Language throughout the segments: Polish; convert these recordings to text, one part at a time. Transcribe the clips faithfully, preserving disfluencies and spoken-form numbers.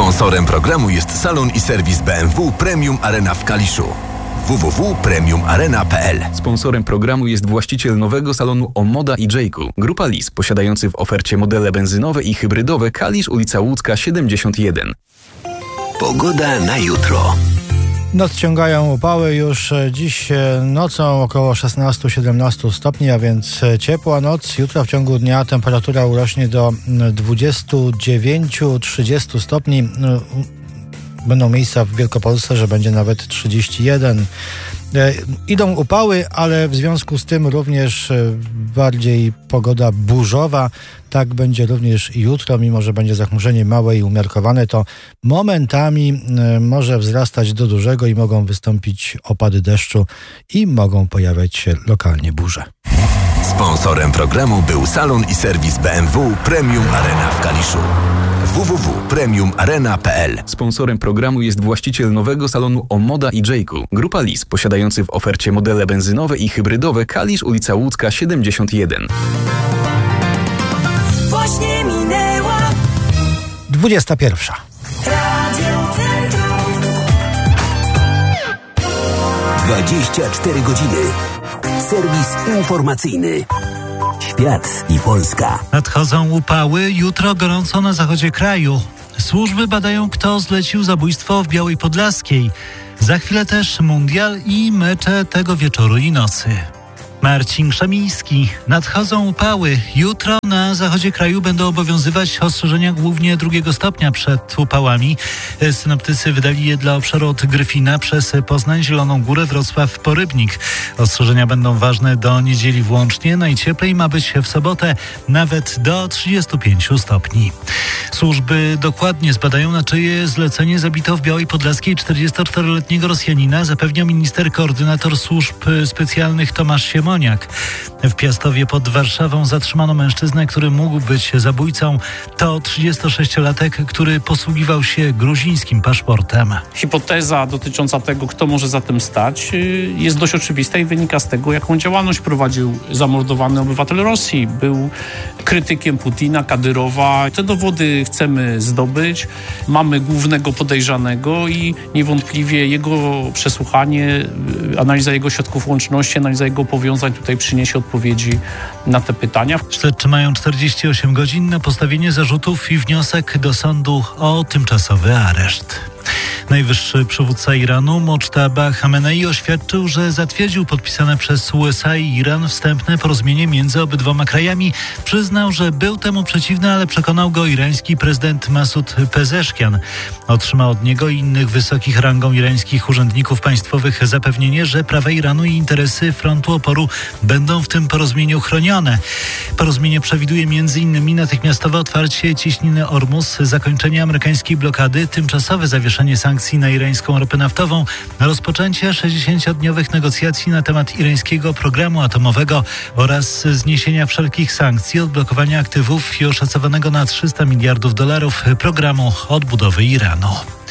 Sponsorem programu jest salon i serwis B M W Premium Arena w Kaliszu. w w w kropka premium arena kropka p l. Sponsorem programu jest właściciel nowego salonu Omoda i Jayku. Grupa Lis, posiadający w ofercie modele benzynowe i hybrydowe. Kalisz, ulica Łódzka siedemdziesiąt jeden. Pogoda na jutro. Nadciągają upały już dziś nocą około szesnaście siedemnaście stopni, a więc ciepła noc. Jutro w ciągu dnia temperatura urośnie do dwadzieścia dziewięć trzydzieści stopni. Będą miejsca w Wielkopolsce, że będzie nawet trzydzieści jeden. Idą upały, ale w związku z tym również bardziej pogoda burzowa. Tak będzie również jutro, mimo że będzie zachmurzenie małe i umiarkowane, to momentami może wzrastać do dużego i mogą wystąpić opady deszczu i mogą pojawiać się lokalnie burze. Sponsorem programu był salon i serwis B M W Premium Arena w Kaliszu. w w w kropka premium arena kropka p l. Sponsorem programu jest właściciel nowego salonu Omoda i Jayku. Grupa Lis, posiadający w ofercie modele benzynowe i hybrydowe. Kalisz, ulica Łódzka siedemdziesiąt jeden. Właśnie minęła dwudziesta pierwsza. Radio Centrum. dwadzieścia cztery godziny. Serwis informacyjny. Świat i Polska. Nadchodzą upały, jutro gorąco na zachodzie kraju. Służby badają, kto zlecił zabójstwo w Białej Podlaskiej. Za chwilę też mundial i mecze tego wieczoru i nocy. Marcin Krzemiński. Nadchodzą upały. Jutro na zachodzie kraju będą obowiązywać ostrzeżenia głównie drugiego stopnia przed upałami. Synoptycy wydali je dla obszaru od Gryfina przez Poznań, Zieloną Górę, Wrocław, Porybnik. Ostrzeżenia będą ważne do niedzieli włącznie. Najcieplej ma być w sobotę nawet do trzydziestu pięciu stopni. Służby dokładnie zbadają, na czyje zlecenie zabito w Białej Podlaskiej czterdziestoczteroletniego Rosjanina, zapewniał minister koordynator służb specjalnych Tomasz Siemoniak. W Piastowie pod Warszawą zatrzymano mężczyznę, który mógł być zabójcą. To trzydziestosześciolatek, który posługiwał się gruzińskim paszportem. Hipoteza dotycząca tego, kto może za tym stać, jest dość oczywista i wynika z tego, jaką działalność prowadził zamordowany obywatel Rosji. Był krytykiem Putina, Kadyrowa. Te dowody chcemy zdobyć. Mamy głównego podejrzanego i niewątpliwie jego przesłuchanie, analiza jego środków łączności, analiza jego powiązań tutaj przyniesie odpowiedzi na te pytania. Śledczy mają czterdzieści osiem godzin na postawienie zarzutów i wniosek do sądu o tymczasowy areszt. Najwyższy przywódca Iranu, Mojtaba Khamenei, oświadczył, że zatwierdził podpisane przez U S A i Iran wstępne porozumienie między obydwoma krajami. Przyznał, że był temu przeciwny, ale przekonał go irański prezydent Masud Pezeszkian. Otrzymał od niego i innych wysokich rangą irańskich urzędników państwowych zapewnienie, że prawa Iranu i interesy frontu oporu będą w tym porozumieniu chronione. Porozumienie przewiduje między innymi natychmiastowe otwarcie cieśniny Ormus, zakończenie amerykańskiej blokady, tymczasowe zawieszenie sankcji na irańską ropę naftową, rozpoczęcie sześćdziesięciodniowych negocjacji na temat irańskiego programu atomowego oraz zniesienia wszelkich sankcji, odblokowania aktywów i oszacowanego na trzysta miliardów dolarów programu odbudowy Iranu.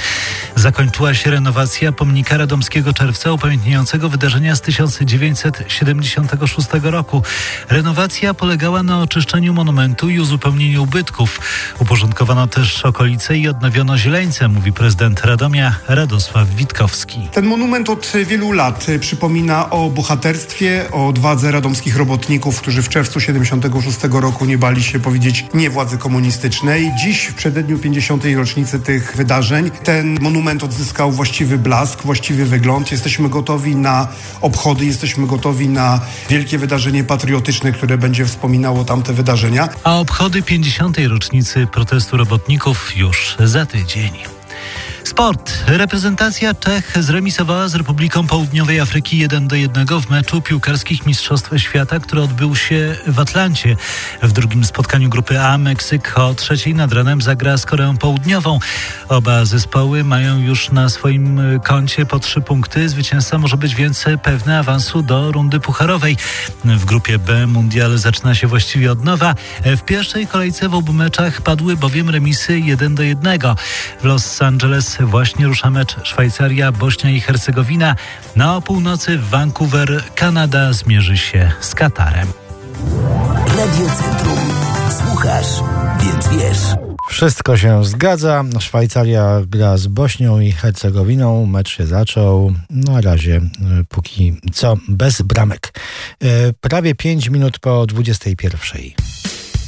Zakończyła się renowacja pomnika radomskiego Czerwca upamiętniającego wydarzenia z tysiąc dziewięćset siedemdziesiątego szóstego roku. Renowacja polegała na oczyszczeniu monumentu i uzupełnieniu ubytków. Uporządkowano też okolice i odnowiono zieleńce, mówi prezydent Radomia Radosław Witkowski. Ten monument od wielu lat przypomina o bohaterstwie, o odwadze radomskich robotników, którzy w czerwcu siedemdziesiątego szóstego roku nie bali się powiedzieć nie władzy komunistycznej. Dziś, w przededniu pięćdziesiątej rocznicy tych wydarzeń, ten monument odzyskał właściwy blask, właściwy wygląd. Jesteśmy gotowi na obchody, jesteśmy gotowi na wielkie wydarzenie patriotyczne, które będzie wspominało tamte wydarzenia. A obchody pięćdziesiątej rocznicy protestu robotników już za tydzień. Sport. Reprezentacja Czech zremisowała z Republiką Południowej Afryki jeden do jednego w meczu piłkarskich Mistrzostw Świata, który odbył się w Atlancie. W drugim spotkaniu grupy A Meksyk o trzeciej nad ranem zagra z Koreą Południową. Oba zespoły mają już na swoim koncie po trzy punkty. Zwycięzca może być więc pewny awansu do rundy pucharowej. W grupie B mundial zaczyna się właściwie od nowa. W pierwszej kolejce w obu meczach padły bowiem remisy jeden do jednego. W Los Angeles właśnie rusza mecz Szwajcaria-Bośnia i Hercegowina. Na północy w Vancouver Kanada zmierzy się z Katarem. Radio Centrum. Słuchasz, więc wiesz. Wszystko się zgadza. Szwajcaria gra z Bośnią i Hercegowiną. Mecz się zaczął. Na razie póki co bez bramek. Prawie pięć minut po dwudziestej pierwszej.